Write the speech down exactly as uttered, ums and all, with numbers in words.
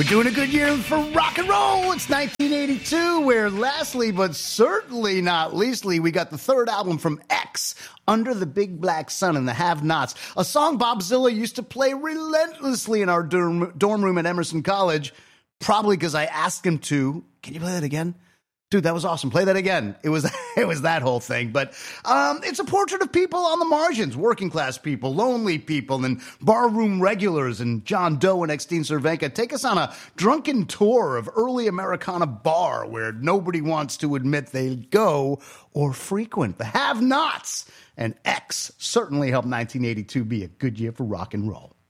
We're doing a good year for rock and roll. It's nineteen eighty-two, where lastly, but certainly not leastly, we got the third album from X, Under the Big Black Sun and the Have-Nots, a song Bob Zilla used to play relentlessly in our dorm, dorm room at Emerson College, probably because I asked him to. Can you play that again? Dude, that was awesome. Play that again. It was it was that whole thing. But um, it's a portrait of people on the margins, working class people, lonely people, and barroom regulars. And John Doe and Extine Cervenka take us on a drunken tour of early Americana bar where nobody wants to admit they go or frequent. The Have-Nots and X certainly helped nineteen eighty-two be a good year for rock and roll.